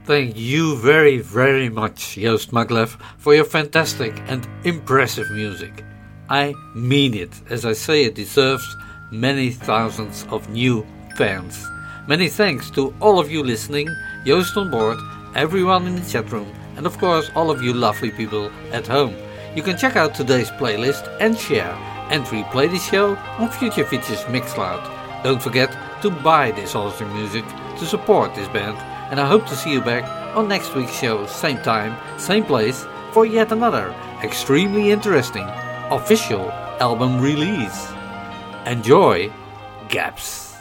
Thank you very, very much, Joost Maglev, for your fantastic and impressive music. I mean it, as I say it deserves many thousands of new fans. Many thanks to all of you listening, Joost on board, everyone in the chat room, and of course all of you lovely people at home. You can check out today's playlist and share and replay the show on Future Features Mixcloud. Don't forget to buy this awesome music to support this band, and I hope to see you back on next week's show, same time, same place, for yet another extremely interesting official album release. Enjoy, Gaps!